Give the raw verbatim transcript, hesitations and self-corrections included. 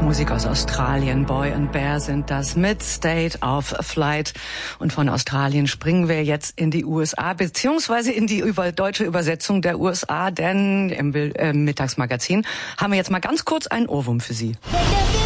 Musik aus Australien. Boy and Bear sind das mit State of Flight. Und von Australien springen wir jetzt in die U S A, beziehungsweise in die über, deutsche Übersetzung der U S A, denn im äh, Mittagsmagazin haben wir jetzt mal ganz kurz einen Ohrwurm für Sie.